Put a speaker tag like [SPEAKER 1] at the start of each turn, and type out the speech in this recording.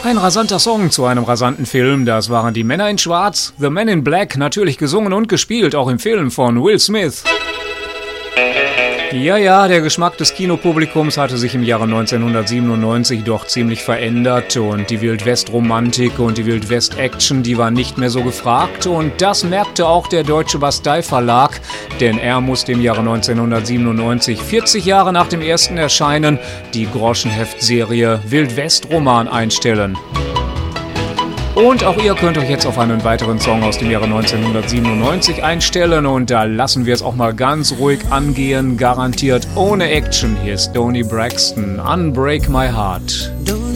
[SPEAKER 1] Ein rasanter Song zu einem rasanten Film, das waren die Männer in Schwarz, The Men in Black, natürlich gesungen und gespielt, auch im Film von Will Smith. Ja, der Geschmack des Kinopublikums hatte sich im Jahre 1997 doch ziemlich verändert und die Wild-West-Romantik und die Wild-West-Action, die waren nicht mehr so gefragt und das merkte auch der Deutsche Bastei-Verlag, denn er musste im Jahre 1997, 40 Jahre nach dem ersten Erscheinen, die Groschenheft-Serie Wild-West-Roman einstellen. Und auch ihr könnt euch jetzt auf einen weiteren Song aus dem Jahre 1997 einstellen und da lassen wir es auch mal ganz ruhig angehen, garantiert ohne Action. Hier ist Toni Braxton, Unbreak My Heart.